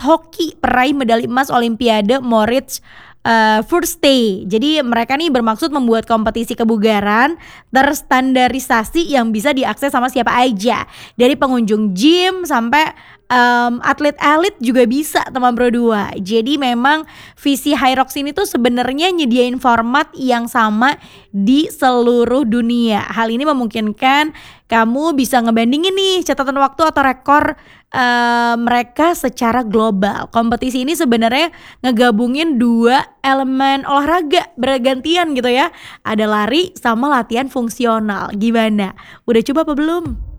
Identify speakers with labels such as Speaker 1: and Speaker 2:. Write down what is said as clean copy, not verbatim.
Speaker 1: hoki peraih medali emas Olimpiade Moritz Fürste. Jadi mereka nih bermaksud membuat kompetisi kebugaran terstandarisasi yang bisa diakses sama siapa aja. Dari pengunjung gym sampai atlet elit juga bisa teman Bro 2. Jadi memang visi Hyrox ini tuh sebenarnya nyediain format yang sama di seluruh dunia. Hal ini memungkinkan kamu bisa ngebandingin nih catatan waktu atau rekor mereka secara global. Kompetisi ini sebenarnya ngegabungin dua elemen olahraga bergantian gitu ya. Ada lari sama latihan fungsional. Gimana? Udah coba apa belum?